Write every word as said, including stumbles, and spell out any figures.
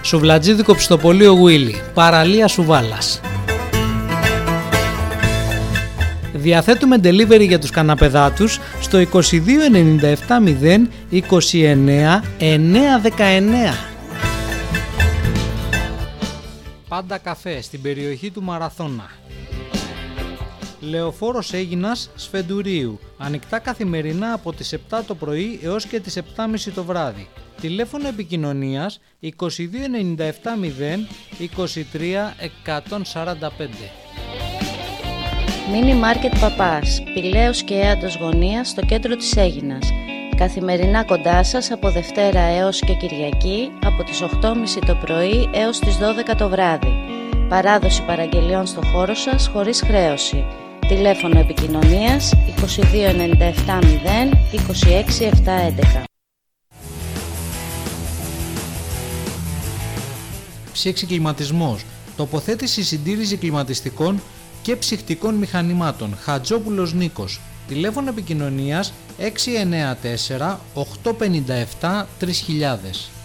Σουβλατζίδικο Πιστοπολείο Γουίλι, παραλία Σουβάλας. Διαθέτουμε delivery για τους καναπεδάτους στο είκοσι δύο ενενήντα επτά μηδέν είκοσι εννέα εννιακόσια δεκαεννέα. Πάντα καφέ στην περιοχή του Μαραθώνα. Λεωφόρος Αίγινας Σφεντουρίου. Ανοιχτά καθημερινά από τις επτά το πρωί έως και τις επτά και μισή το βράδυ. Τηλέφωνο επικοινωνίας είκοσι δύο ενενήντα επτά μηδέν είκοσι τρία εκατόν σαράντα πέντε. Μίνι Μάρκετ Παπάς, Πηλαίος και Έαντος Γωνίας στο κέντρο της Αίγινας. Καθημερινά κοντά σας από Δευτέρα έως και Κυριακή από τις οκτώ και μισή το πρωί έως τις δώδεκα το βράδυ. Παράδοση παραγγελιών στο χώρο σας χωρίς χρέωση. Τηλέφωνο επικοινωνίας είκοσι δύο ενενήντα επτά μηδέν είκοσι έξι επτακόσια έντεκα. Ψήξη κλιματισμός. Τοποθέτηση συντήρηση κλιματιστικών και ψυχτικών μηχανημάτων. Χατζόπουλος Νίκος. Τηλέφωνο επικοινωνίας έξι εννέα τέσσερα οκτώ πέντε επτά τρεις χιλιάδες.